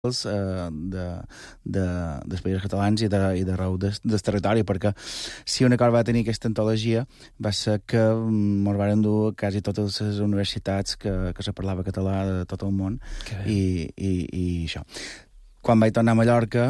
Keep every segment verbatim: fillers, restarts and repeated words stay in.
eh, de, de, dels països catalans i de, i d'arreu del, del territori, perquè si una cosa va tenir aquesta antologia va ser que ens varen dur quasi totes les universitats que, que se parlava català de tot el món i, i, i això. Quan vaig tornar a Mallorca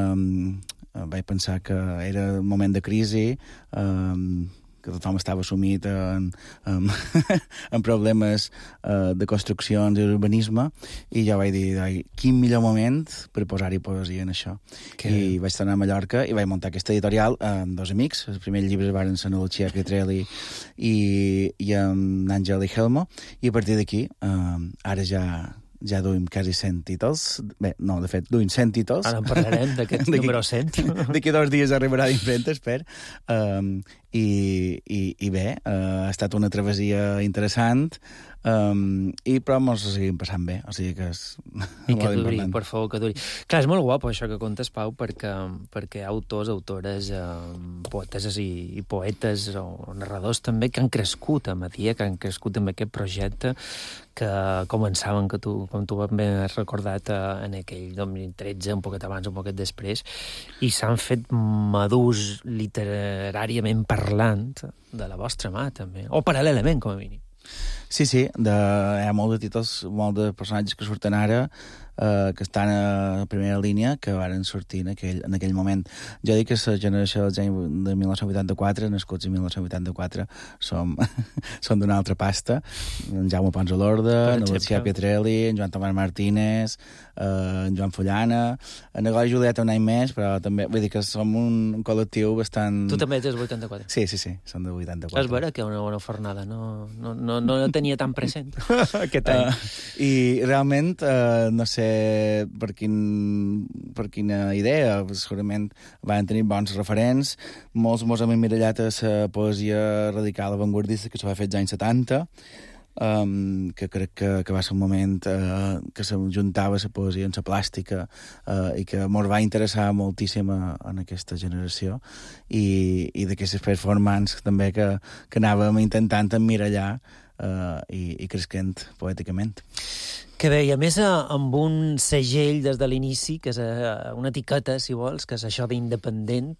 eh, vaig pensar que era un moment de crisi, eh, que tothom estava sumit en, en, en problemes uh, de construccions i urbanisme, i jo vaig dir, quin millor moment per posar-hi poesia en això. Que... I vaig tornar a Mallorca i vaig muntar aquesta editorial amb dos amics. Els primers llibres van ser la Lucia Pietrelli i, i amb Àngel i Helmo, i a partir d'aquí uh, ara ja... ja duim quasi cent títols. Bé, no, de fet, duim cent títols. Ara en parlarem d'aquest número cent. D'aquí dos dies arribarà d'impremta, espero. Um, i, i, I bé, uh, ha estat una travessia interessant, um, i però mos ho seguim passant bé. O sigui que és... I que duri, per favor, que duri. Clar, és molt guapo això que contes, Pau, perquè, perquè autors, autores, eh, poetes i, i poetes o narradors també que han crescut a Madia, que han crescut amb aquest projecte, que començaven, que tu, com tu ben has recordat, eh, en aquell dos mil tretze, un poquet abans, un poquet després, i s'han fet madurs literàriament parlant de la vostra mà, també. O paral·lelament, com a mínim. Sí, sí, de, hi ha molts de títols, molts de personatges que surten ara, eh, que estan a primera línia, que varen sortir en aquell, en aquell moment. Jo dic que la generació dels anys de mil nou-cents vuitanta-quatre, nascuts en mil nou-cents vuitanta-quatre, som, som d'una altra pasta. En Jaume Pons a l'Orde, en Lucia Pietrelli, en Joan Tomàs Martínez, eh, en Joan Follana, en Eloi Julieta un any més, però també, vull dir que som un col·lectiu bastant... Tu també ets del vuitanta-quatre? Sí, sí, sí, som del vuitanta-quatre. És vera que una bona fornada no, no, no, no tenia tan present aquest any. Uh, I realment, uh, no sé per, quin, per quina idea, segurament van tenir bons referents. Molts mos hem emmirallat a la poesia radical avantguardista que s'ha fet als anys setanta, um, que crec que, que va ser un moment uh, que se juntava la poesia amb la plàstica, uh, i que mos va interessar moltíssim a, en aquesta generació, i, i d'aquestes performances també que, que anàvem intentant emmirallar Uh, i, i cresquent poèticament. Que bé, i a més amb un segell des de l'inici, que és una etiqueta, si vols, que és això d'independent,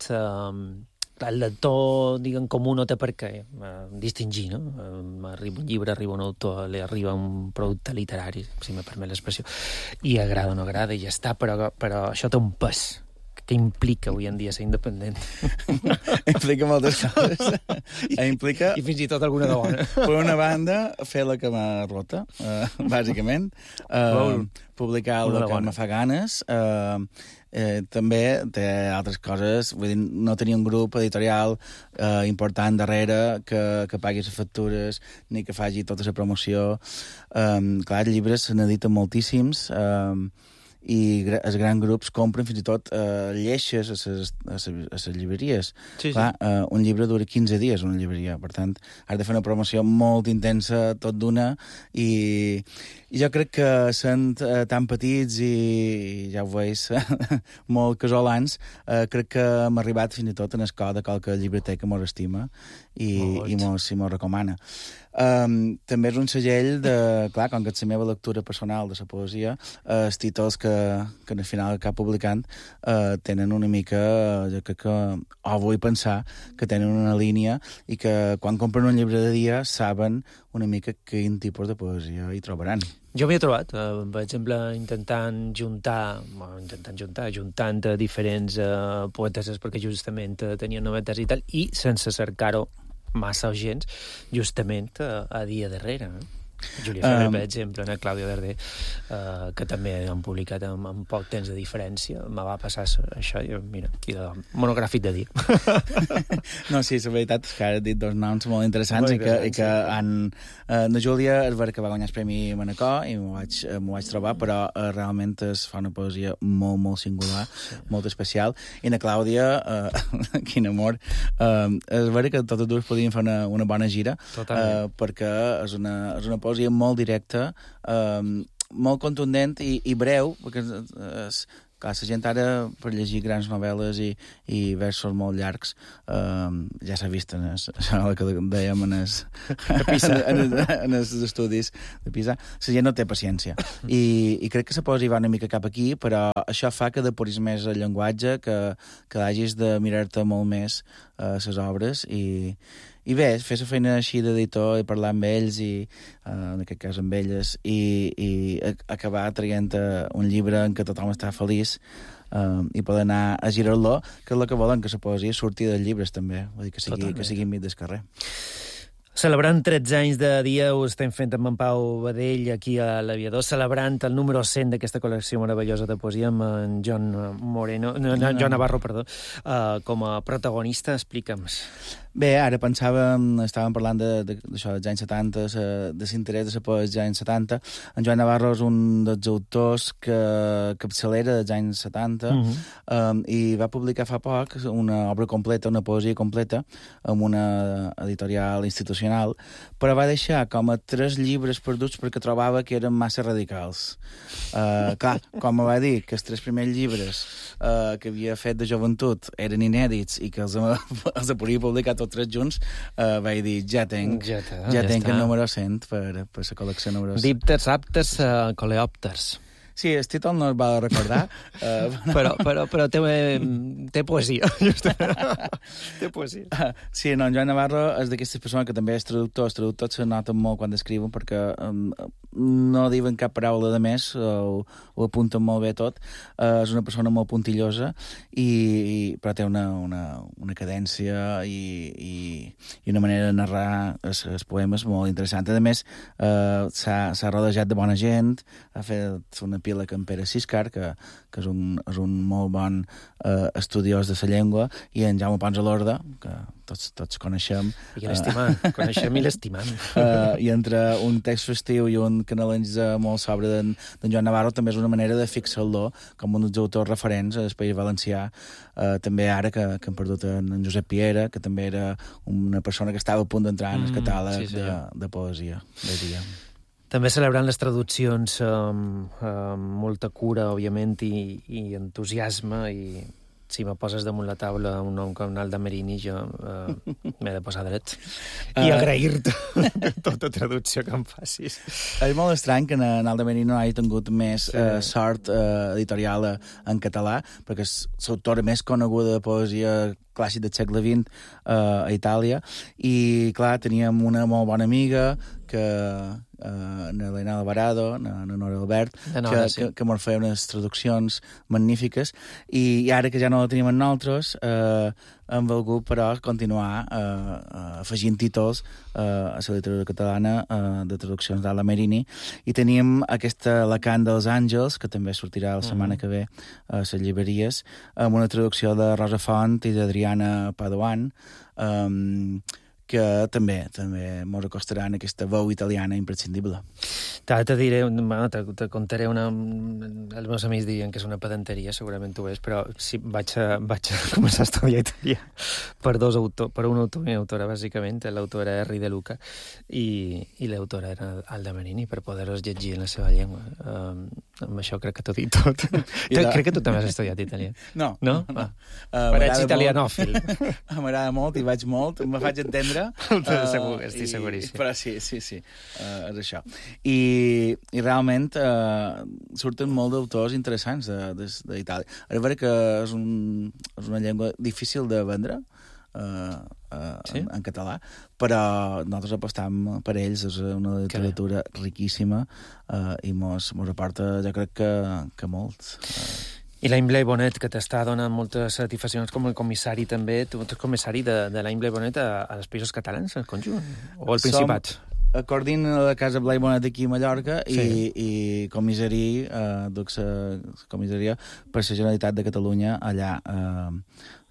uh, el lector, diguem, comú no té per què uh, distingir, no? Uh, arriba un llibre, arriba un autor, li arriba un producte literari, si me permet l'expressió, i agrada o no agrada, i ja està, però, però això té un pes. Què implica avui en dia ser independent? Implica moltes coses. I, implica... I fins i tot alguna de bona. Per una banda, fer la cama rota, uh, bàsicament. Uh, publicar la que me fa ganes. Uh, eh, també té altres coses. Vull dir, no tenir un grup editorial uh, important darrere que, que pagui les factures ni que faci tota la promoció. Um, clar, llibres se n'editen moltíssims. Um, i els grans grups compren fins i tot uh, lleixes a les llibreries. Sí, Clar, sí. Uh, un llibre dura quinze dies, una llibreria. Per tant, has de fer una promoció molt intensa, tot d'una, i, i jo crec que sent uh, tan petits i, ja ho veus, molt casolans, uh, crec que hem arribat fins i tot en el cor de qualque llibreteca mos estima i, i mos, i mos recomana. Um, també és un segell de... Clar, com que és la meva lectura personal de la poesia, uh, els títols que, que al final acabo publicant uh, tenen una mica... Jo crec que... O vull pensar que tenen una línia i que quan compren un llibre de dia saben una mica quin tipus de poesia hi trobaran. Jo m'hi he trobat, uh, per exemple, intentant juntar, bueno, intentant juntar, juntant uh, diferents uh, poeteses perquè justament uh, tenien novetats i tal, i sense cercar-ho massa o gens, justament a, a dia darrere. Eh? Júlia Ferrer, um, per exemple, Ana Clàudia Darder, uh, que també han publicat amb, amb poc temps de diferència. Me va passar això, i mira, aquí de monogràfic de dia. No, sí, la veritat és que ara he dit dos noms molt interessants, molt i, que, i que han... Uh, la Júlia és vera que va guanyar el Premi Manacor i m'ho vaig, uh, vaig trobar, però uh, realment es fa una poesia molt, molt singular, sí. Molt especial. I la Clàudia, uh, quin amor, uh, és vera que totes dues podien fer una, una bona gira, uh, perquè és una, és una poesia molt directa, eh, molt contundent i, i breu, perquè és, és, clar, la gent ara, per llegir grans novel·les i, i versos molt llargs, eh, ja s'ha vist en el, el que dèiem en els en, en, en els estudis de Pisa, la gent no té paciència. I, i crec que se posi va una mica cap aquí, però això fa que depuris més el llenguatge, que, que hagis de mirar-te molt més a les obres i I bé, fer la feina així d'editor i parlar amb ells, i uh, en aquest cas amb elles, i, i acabar traient un llibre en què tothom està feliç uh, i poder anar a girar-lo, que és el que volen que se posi, sortir dels llibres també, vull dir que sigui, que sigui enmig del carrer. Celebrant tretze anys de dia, ho estem fent amb en Pau Badell aquí a l'Aviador, celebrant el número cent d'aquesta col·lecció meravellosa de poesia amb en Joan Moreno, no, no, Joan Navarro, perdó, uh, com a protagonista. Explica'ns. Bé, ara pensàvem, estàvem parlant d'això dels anys setanta, de l'interès de la poesia dels anys setanta. En Joan Navarro és un dels autors que capçalera dels anys setanta, uh-huh. um, i va publicar fa poc una obra completa, una poesia completa, amb una editorial institucional, però va deixar com a tres llibres perduts perquè trobava que eren massa radicals. Uh, clar, com va dir que els tres primers llibres uh, que havia fet de joventut eren inèdits i que els, els podia publicar tots tres junts, uh, vaig dir, ja tenc, ja, ta, ja, ja tenc el número cent per, per la col·lecció número cent. Dípters, aptes, uh, coleòpters. Sí, el títol no es va recordar. Uh, però, però, però té, té poesia. Té poesia. Uh, sí, no, en Joan Navarro és d'aquestes persones que també és traductor. Els traductors se noten molt quan escriuen perquè um, no diuen cap paraula de més, o, ho apunten molt bé tot. Uh, és una persona molt puntillosa, i, i, però té una, una, una cadència i, i, i una manera de narrar els, els poemes molt interessant. A més, uh, s'ha rodejat de bona gent, ha fet una pila que en Pere Siscar, que, que és, un, és un molt bon eh, estudiós de la llengua, i en Jaume Pons a l'Orde, que tots, tots coneixem. I l'estimam, uh, coneixem i l'estimam. Uh, I entre un text festiu i un que analitza molt sobre d'en Joan Navarro, també és una manera de fixar-lo com un dels autors referents al País Valencià. Uh, també ara que, que hem perdut en, en Josep Piera, que també era una persona que estava a punt d'entrar en el catàleg mm, sí, sí. de, de poesia, de dia. També celebrant les traduccions amb, amb molta cura, òbviament, i, i entusiasme, i si me poses damunt la taula un nom com Alda Merini, jo uh, m'he de posar dret. I uh... agrair-te tota traducció que em facis. És molt estrany que en Alda Merini no hagi tingut més sí. uh, sort uh, editorial en català, perquè és l'autora més coneguda de poesia clàssic del segle vint uh, a Itàlia, i clar, teníem una molt bona amiga que uh, Elena Alvarado, na Nora Albert, Nora, que, sí. que, que mos feia unes traduccions magnífiques, i, i ara que ja no la tenim en nosaltres, uh, hem volgut, però, continuar uh, uh, afegint títols uh, a la literatura catalana uh, de traduccions d'Alda Merini, i tenim aquesta Alacant dels Àngels, que també sortirà la setmana mm. que ve a les llibreries, amb una traducció de Rosa Font i d'Adriana Padoan, um, que també també mos acostarà en aquesta veu italiana imprescindible. Te, te diré, bueno, te, te contaré una... Els meus amics dirien que és una pedanteria, segurament tu és, però sí, vaig a, vaig a començar a estudiar italià per dos autors, per un autor i una autora, bàsicament. L'autora era Henri De Luca i, i l'autora era Alda Merini, per poder-los llegir en la seva llengua. Um, amb això crec que t'ho dic tot. La... Crec que tu també has estudiat italià. No. No? no. Ah. Uh, però ets italianòfil. M'agrada molt i vaig molt, me faig entendre. Uh, Segur, estic seguríssim. Però sí, sí, sí, uh, és això. I, i realment uh, surten molt d'autors interessants d'Itàlia. És vera que és, un, és una llengua difícil de vendre, uh, uh, sí? en, en català, però nosaltres apostam per ells. És una literatura riquíssima uh, i mos, mos aporta, jo crec que, que molt. Uh, I l'Any Blai Bonet, que t'està donant moltes satisfaccions com a comissari també. Tu ets comissari de, de l'Any Blai Bonet a, a les Països Catalans, al conjunt? O al Principat? Som coordina la Casa Blai Bonet aquí a Mallorca, sí. i, i comissari, eh, duc la comissaria per la Generalitat de Catalunya allà eh,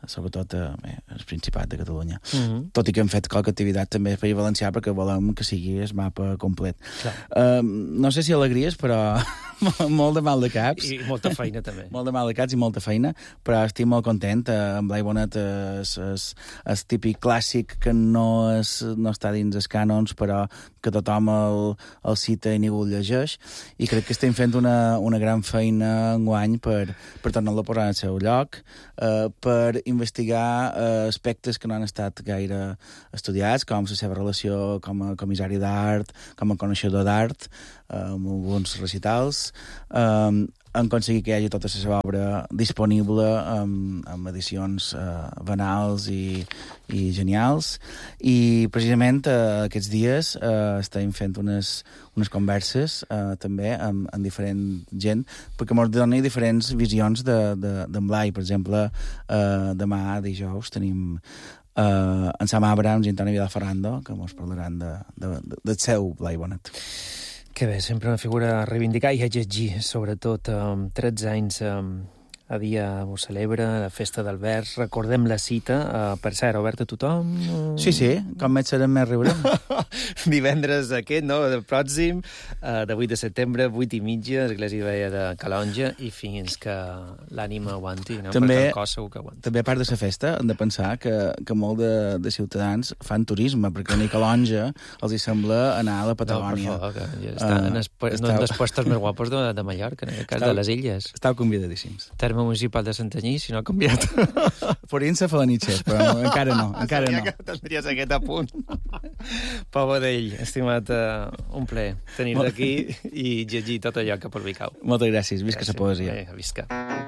sobretot eh, el Principat de Catalunya. Mm-hmm. Tot i que hem fet qualque activitat també al País Valencià perquè volem que sigui el mapa complet. Uh, no sé si alegries, però molt de mal de caps. I molta feina, també. Molt de mal de caps i molta feina, però estic molt content. Uh, en Blai Bonet és, és, és típic clàssic que no, és, no està dins els cànons, però que tothom el, el cita i ningú el llegeix, i crec que estem fent una, una gran feina enguany per, per tornar-lo a posar en el seu lloc, eh, per investigar eh, aspectes que no han estat gaire estudiats, com la seva relació com a comissari d'art, com a coneixedor d'art, eh, amb alguns recitals, eh, han aconseguit que hi hagi tota la seva obra disponible amb, amb edicions eh, banals i, i genials. I precisament eh, aquests dies eh, estem fent unes, unes converses eh, també amb, amb diferent gent, perquè ens doni diferents visions d'en de, de, Blai. Per exemple, eh, demà, dijous, tenim eh, en Sam Abrams i Antoni Villaferrando, que ens parlaran de, de, de, del seu Blai Bonet. Que bé, sempre una figura a reivindicar i a llegir, sobretot um, tretze anys um, a dia ho celebra, la festa del vers, recordem la cita, uh, per cert, oberta a tothom? Sí, sí, com més serem més riurem. Divendres aquest, no?, del pròxim, uh, de vuit de setembre, vuit i mitja, Església Veia de Calonja, i fins que l'ànima aguanti, no? També, perquè el cos segur que aguanti. També a part de la festa, hem de pensar que, que molt de, de ciutadans fan turisme, perquè a Calonja els hi sembla anar a la Patagònia. No, per favor, que ja està, uh, en els, estàu... no dels puestos més guapos de, de Mallorca, en aquest cas estàu, de les illes. Estàu convidadíssims. Terme municipal de Santanyí, si no ha canviat. Podrien-se falanitxers, però no, encara no. Encara Sabia no. que tindries aquest apunt. Pau Badell, estimat, uh, un plaer tenir-te aquí i llegir tot allò que publicau. Moltes gràcies, visca la poesia. Eh, visca.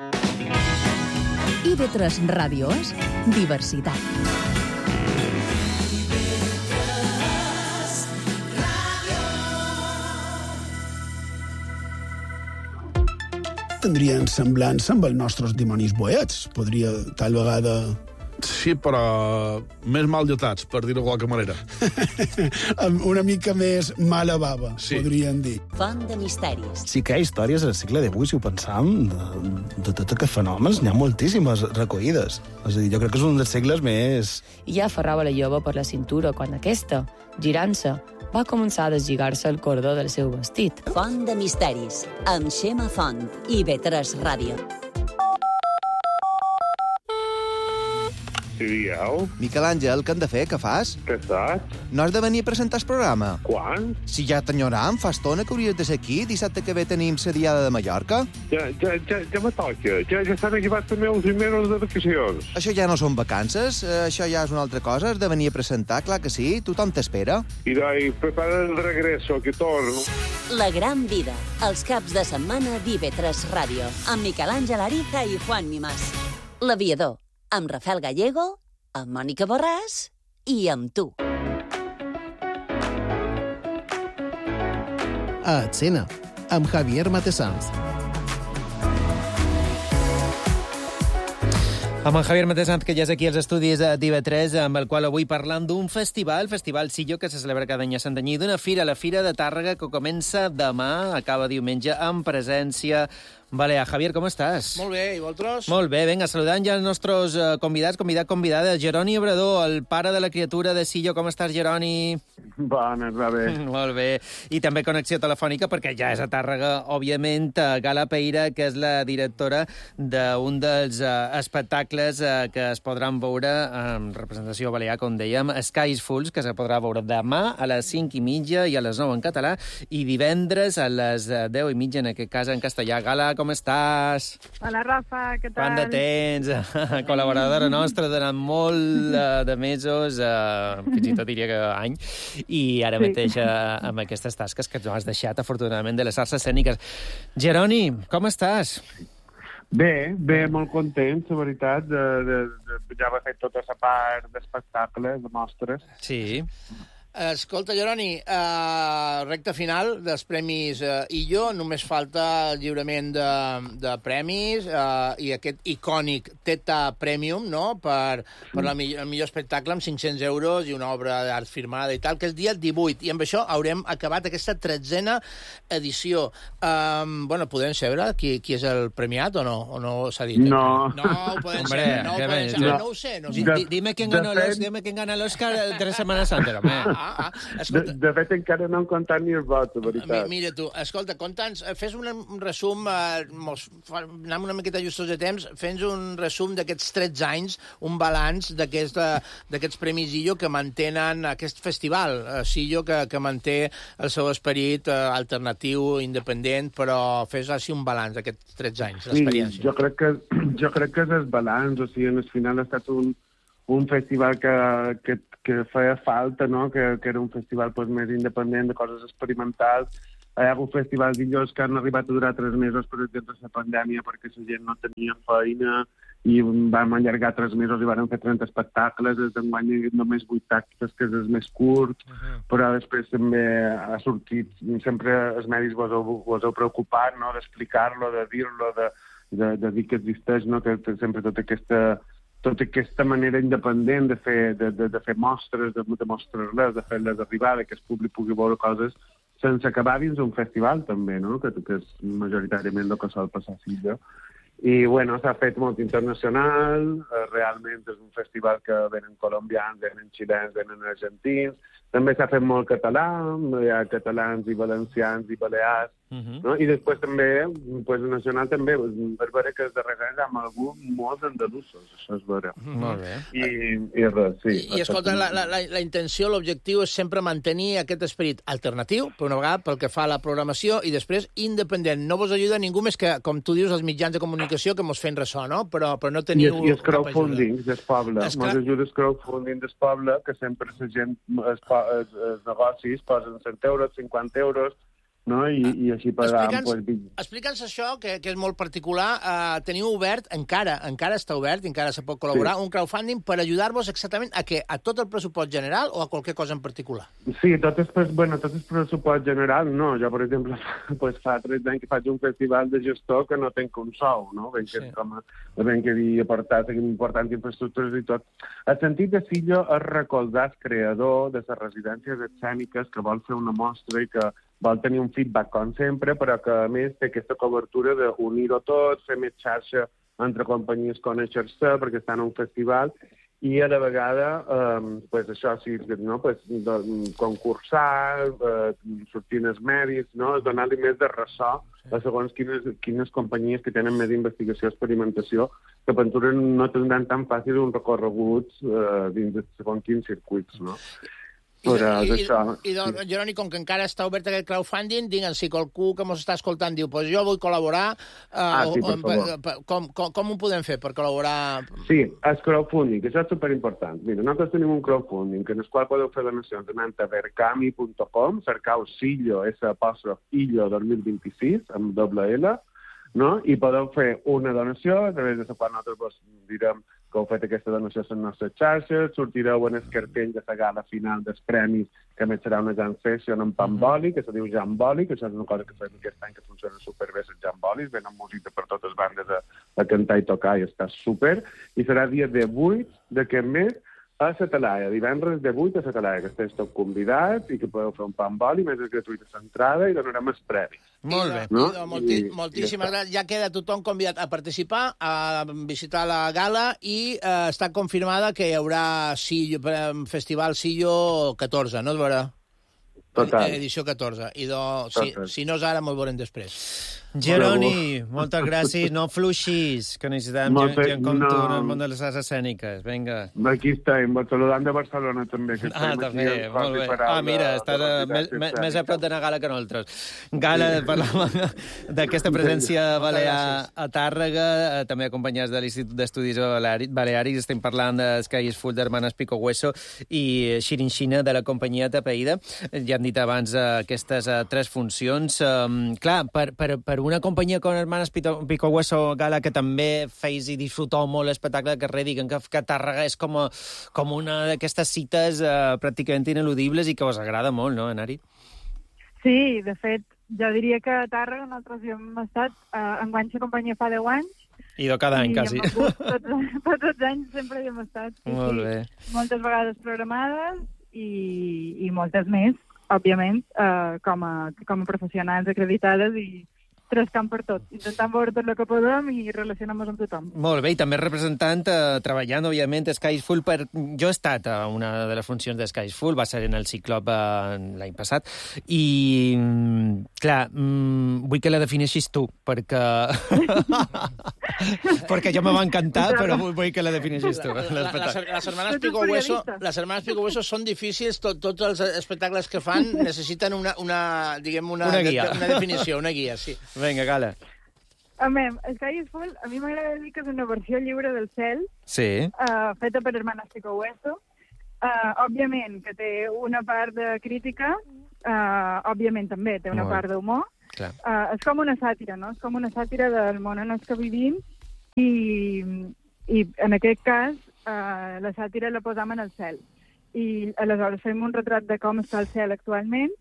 I ve tres Ràdio és diversitat. Tindrien semblança amb els nostres dimonis boets. Podria, tal vegada... Sí, però més mal dotats, per dir-ho de qualque manera. Amb una mica més mala bava, sí. Podrien dir. Font de misteris. Sí que hi ha històries al segle divuit, si ho pensam, de, de tot aquests fenòmens. N'hi ha moltíssimes recollides. És a dir, jo crec que és un dels segles més... I ja aferrava la jove per la cintura quan aquesta, girant-se, va començar a deslligar-se el cordó del seu vestit. Font de misteris, amb Xema Font i ve tres Ràdio. Sí, digueu. Miquel Àngel, què hem de fer? Què fas? Què saps? No has de venir a presentar el programa? Quan? Si ja t'enyoram, fa estona que hauries de ser aquí. Dissabte que ve tenim la Diada de Mallorca. Ja, ja, ja, ja me toca. Ja, ja s'han acabat també els mesos de vacacions. Això ja no són vacances, això ja és una altra cosa. Has de venir a presentar, clar que sí. Tothom t'espera. I dai, prepara el regreso, que torno. La gran vida, els caps de setmana d'I V tres Ràdio, amb Miquel Àngel Ariza i Juan Mimàs. L'aviador, amb Rafael Gallego, amb Mònica Borràs i amb tu. A Escena, amb Javier Matessans. Amb en Javier Matessans, que ja és aquí als estudis d'I V tres, amb el qual avui parlant d'un festival, Festival Sillo, que se celebra cada any a Santanyí, d'una fira, la Fira de Tàrrega, que comença demà, acaba diumenge, amb presència balear. Javier, com estàs? Molt bé, i vosaltres? Molt bé, vinga, saludant ja els nostres uh, convidats, convidat, convidada, Jeroni Obrador, el pare de la criatura de Sillo. Com estàs, Jeroni? Bona, va bé. Molt bé. I també connexió telefònica, perquè ja és a Tàrrega, òbviament, Gala Peira, que és la directora d'un dels uh, espectacles uh, que es podran veure en representació balear, com dèiem, Skies Fools, que se podrà veure demà a les cinc i mitja i a les nou en català, i divendres a les deu i mitja, en aquest cas en castellà. Gala, com estàs? Hola, Rafa, què tal? Quant de temps? Col·laboradora nostra durant molt uh, de mesos, uh, fins i tot diria que any, i ara sí. mateix uh, amb aquestes tasques que no has deixat, afortunadament, de les arts escèniques. Jeroni, com estàs? Bé, bé, molt content, la veritat, de, de, de, ja va fer tota la part d'espectacles, de mostres. Sí. Escolta, Jeroni, uh, recta final dels premis uh, Illo, només falta el lliurament de, de premis uh, i aquest icònic Teta Premium, no?, per, per la millor, el millor espectacle amb cinc-cents euros i una obra d'art firmada i tal, que és dia divuit. I amb això haurem acabat aquesta tretzena edició. Um, bueno, podem saber qui, qui és el premiat o no? O no s'ha dit? No. No, ho podem Hombre, saber. No, ho podem saber. no. no ho sé. No ho Di, sé. di, dime quién ganó los, dime quién gana l'Òscar tres setmanes antes, home. Ah, ah, de, de fet, encara no han comptat ni el vot, la veritat. Mira tu, escolta, conta'ns, fes un, un resum, eh, mos, anem una miqueta justos de temps, fes un resum d'aquests tretze anys, un balanç d'aquests premis Illo que mantenen aquest festival, eh, Sillo, que, que manté el seu esperit eh, alternatiu, independent, però fes així un balanç d'aquests tretze anys, l'experiència. Sí, jo crec que, jo crec que és el balanç, o sigui, en el final ha estat un, un festival que, que, que feia falta, no?, que, que era un festival pues, més independent, de coses experimentals. Hi ha hagut festivals d'illos que han arribat a durar tres mesos, per exemple, la pandèmia, perquè la gent no tenia feina, i vam allargar tres mesos i vam fer trenta espectacles, des d'enguany hi ha només vuit actes, que és el més curt, uh-huh. però després també ha sortit, sempre els medis vos heu, vos heu preocupat, no?, d'explicar-lo, de dir-lo, de, de, de dir que existeix, no?, que sempre tota aquesta... tota aquesta manera independent de fer, de, de, de fer mostres, de, de mostrar-les, de fer-les arribar, que el públic pugui veure coses sense acabar dins un festival, també, no?, que, que és majoritàriament el que sol passar a Sillo. I, bueno, s'ha fet molt internacional, eh, realment és un festival que venen colombians, venen xilens, venen argentins, també s'ha fet molt català, hi ha catalans i valencians i balears, uh-huh. no? I després també, pues, nacional també, per veure que els darrers anys hem hagut molts andalusos, això és vera. Uh-huh. Molt bé. I, i res, sí. I, i escolta, la, la, la intenció, l'objectiu és sempre mantenir aquest esperit alternatiu, per una vegada, pel que fa a la programació, i després independent. No vos ajuda ningú més que, com tu dius, els mitjans de comunicació que mos fent ressò, no? Però, però no teniu... I, i el crowdfunding del poble. Mos ajuda el crowdfunding del poble, que sempre la gent... Es, els, els negocis posen cent euros, cinquanta euros, no? I, i així pagant... Explica'ns pues, explica'ns això, que, que és molt particular. Uh, teniu obert, encara, encara està obert, encara se pot col·laborar, sí. un crowdfunding per ajudar-vos exactament a què? A tot el pressupost general o a qualque cosa en particular? Sí, tot el, bueno, tot el pressupost general, no. Jo, per exemple, pues, fa tretze anys que faig un festival de gestor que no tenc un sou, no? Ben que, sí. com, ben que havia portat importants infraestructures i tot. El sentit de Sillo és recolzar el creador de les residències escèniques que vol fer una mostra i que vol tenir un feedback, com sempre, però que, a més, té aquesta cobertura d'unir-ho tot, fer més xarxa entre companyies, conèixer-se, perquè estan en un festival, i a la vegada, eh, pues això sí, no? pues, de, concursar, eh, sortir en els medis, no? Donar-li més de ressò a segons quines, quines companyies que tenen més investigació i experimentació, que per no tindran tan fàcil un recorregut eh, dins de segons quins circuits, no? I, i, i, i doncs, Jeroni, com que encara està obert aquest crowdfunding, digue'ns, si qualcú que ens està escoltant diu, pues jo vull col·laborar, uh, ah, sí, per favor. O, com, com, com ho podem fer per col·laborar? Sí, el crowdfunding, que això és superimportant. Mira, nosaltres tenim un crowdfunding en el qual podeu fer donacions anant a verkami punt com, cercau Sillo, S apòstrof, Illo dos mil vint-i-sis, amb doble L, no? I podeu fer una donació, a través de la qual nosaltres vos direm que heu fet aquesta donació a les nostres xarxes, sortireu en el cartell de la gala final dels premis, que més serà una jam session en Pamboli, que se diu Jamboli, que això és una cosa que fem aquest any que funciona superbé, els Jambolis, venen música per totes les bandes a, a cantar i tocar, i està super, i serà dia divuit d'aquest mes, a la Talaia, divendres de vuit a la Talaia, que esteu tot convidats i que podeu fer un pamboli, més és gratuïta l'entrada i donarem els premis. Molt bé. No? I, molti, I, moltíssimes gràcies. Ja queda tothom convidat a participar, a visitar la gala i eh, està confirmada que hi haurà Sillo, Festival Sillo catorze, no és vera? Total. Edició catorze. I do, si, si no és ara, molt veurem després. Jeroni, moltes gràcies. No fluixis, que necessitem gent, gent com no. tu en el món de les arts escèniques. Vinga. Aquí estem, saludant de Barcelona també. Que ah, també, molt bé. Ah, mira, estàs a, més, més a prop de la gala que nosaltres. Gala, parlàvem d'aquesta presència balear a Tàrrega, també acompanyats de l'Institut d'Estudis Balearis. Estem parlant de Skies Full d'Hermanes Pico Hueso i Xirinxina de la companyia Tapeïda. Ja han dit abans aquestes tres funcions. Um, clar, per, per, per alguna companyia com Hermanas Pico Hueso, Gala, que també feis i disfruteu molt l'espectacle de carrer, diguen que, que Tàrrega és com, a, com una d'aquestes cites eh, pràcticament ineludibles i que us agrada molt, no, anar-hi? Sí, de fet, jo diria que a Tàrrega nosaltres hi hem estat, eh, enguany la companyia fa deu anys. I de cada any, i quasi. Tots, tots els anys sempre hi hem estat. Sí, molt bé. Sí, moltes vegades programades i, i moltes més, òbviament, eh, com, a, com a professionals acreditades i trascant per tot. Intentant veure tot el que podem i relacionar-nos amb tothom. Molt bé, i també representant, eh, treballant, òbviament, a Sky is Full. Per... Jo he estat a una de les funcions de Sky is Full, va ser en el Ciclop eh, l'any passat, i, clar, mm, vull que la defineixis tu, perquè... perquè jo me va encantar, però vull, vull que la defineixis tu. La, la, la, les hermanes Pico Hueso, les hermanes Pico Hueso són difícils, tot, tots els espectacles que fan necessiten una, una diguem, una, una, guia. De, una definició, una guia, sí. Vinga, Gala. A mi, Sky is Full, a mi m'agrada dir que és una versió lliure del cel, sí. uh, feta per Hermanas Pico Hueso. Uh, òbviament que té una part de crítica, uh, òbviament també té una Molt. part d'humor. Clar. Uh, és com una sàtira, no? És com una sàtira del món en el que vivim i, i en aquest cas uh, la sàtira la posam en el cel. I aleshores fem un retrat de com està el cel actualment,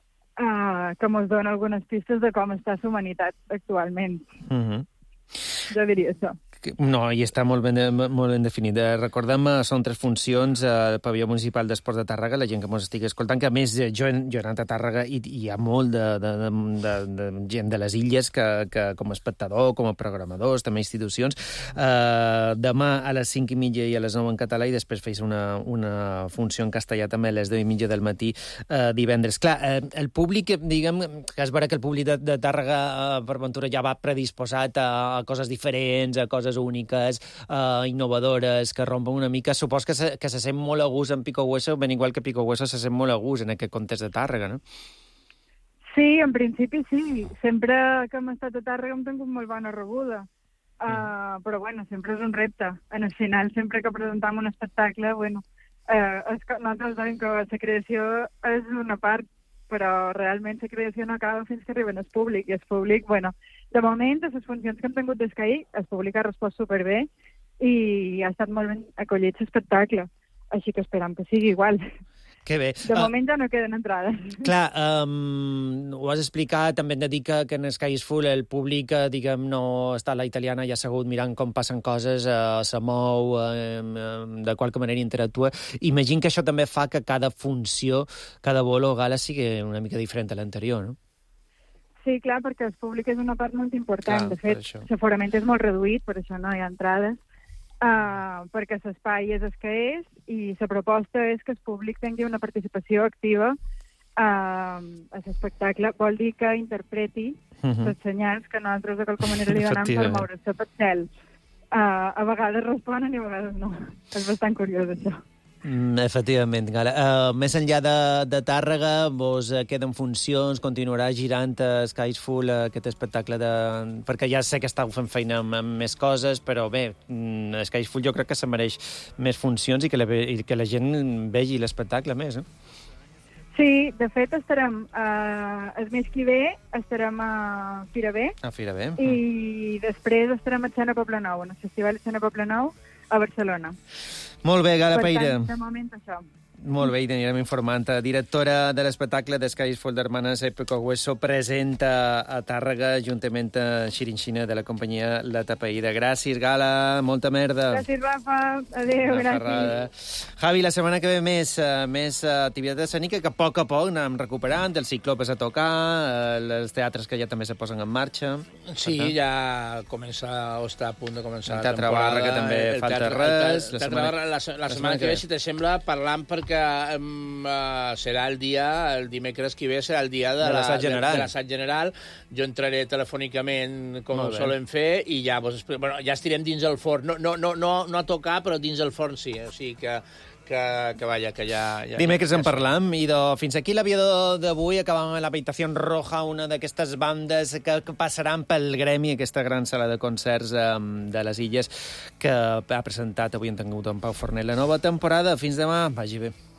Uh, que ens dona algunes pistes de com està la humanitat actualment. Uh-huh. Jo diria això. No, i està molt ben, molt ben definit. Recordem, són tres funcions al pavelló municipal d'esports de Tàrrega, la gent que ens estigui escoltant, que a més jo, jo he anat a Tàrrega i, i hi ha molt de, de, de, de, de gent de les illes que, que com a espectador, com a programadors, també institucions. Uh, demà a les cinc i mitja i a les nou en català i després feis una, una funció en castellà també a les deu i mitja del matí uh, divendres. Clar, uh, el públic, diguem, que es veurà que el públic de, de Tàrrega uh, per Ventura ja va predisposat a, a coses diferents, a coses úniques, eh, innovadores, que rompen una mica. Supos que se, que se sent molt a gust en Pico Hueso, ben igual que Pico Hueso se sent molt a gust en aquest context de Tàrrega, no? Sí, en principi sí. Sempre que hem estat a Tàrrega hem tingut molt bona rebuda. Uh, mm. Però, bueno, sempre és un repte. En el final, sempre que presentem un espectacle, bueno, uh, és que nosaltres sabem que la creació és una part, però realment la creació no acaba fins que arriben al públic, i el públic, bueno, de moment, a les funcions que hem tingut d'Sky, el públic ha respost superbé i ha estat molt ben acollit l'espectacle, així que esperam que sigui igual. Que bé. De moment ja no queden entrades. Clar, um, ho has explicat, també hem de dir que, que en Sky is Full el públic, diguem, no està a la italiana ja assegut mirant com passen coses, uh, se mou, uh, de qualque manera interactua. Imagino que això també fa que cada funció, cada bolo o gala sigui una mica diferent a l'anterior, no? Sí, clar, perquè el públic és una part molt important. Clar, de fet, l'aforament és molt reduït, per això no hi ha entrades, uh, perquè l'espai és el que és i la proposta és que el públic tingui una participació activa uh, a l'espectacle. Vol dir que interpreti uh-huh. les senyals que nosaltres de qualque manera li donem per moure-se pel cel. Uh, a vegades responen i a vegades no. És bastant curiós, això. Mm, efectivament, Gala. Uh, més enllà de, de Tàrrega, vos uh, queden funcions, continuarà girant a Sky is Full uh, aquest espectacle de... Perquè ja sé que estàu fent feina amb, amb més coses, però bé, mm, Sky is Full jo crec que se mereix més funcions i que la, i que la gent vegi l'espectacle més, eh? Sí, de fet estarem uh, el mes que ve estarem a Fira B. A Fira B. I després estarem a Xena Poblenou, en el Festival Xena Poblenou a Barcelona. Molt bé, Gala Peire. Per tant, de moment això. Molt bé, i anirem informant. Directora de l'espectacle de Sky is Full d'Hermanas Pico Hueso presenta a Tàrrega juntament a Xirinxina de la companyia La Tapaïda. Gràcies, Gala. Molta merda. Gràcies, Rafa. Adéu, Una gràcies. Ferrada. Javi, la setmana que ve més, uh, més uh, activitat escènica que a poc a poc anem recuperant. El Ciclopes a tocar, uh, els teatres que ja també se posen en marxa. Sí, ja comença, o està a punt de començar el Teatre la temporada. Barra, que també el falta teatre, res. El La teatre setmana... Barra, la, la, la setmana que ve, si te sembla, parlant perquè que um, uh, serà el dia, el dimecres que ve serà el dia de, de l'assaig general. De, de l'assaig general. Jo entraré telefònicament, com ho solen fer, i ja, vos, bueno, ja estirem dins el forn. No, no, no, no, no a tocar, però dins el forn sí. O sigui que, que, que vaja, que ja... ja dimecres ja, en parlam, i de, fins aquí l'aviador d'avui. Acabam amb l'Habitació Roja, una d'aquestes bandes que, que passaran pel Gremi, aquesta gran sala de concerts um, de les Illes, que ha presentat avui en tingut en Pau Fornet la nova temporada. Fins demà, vagi bé.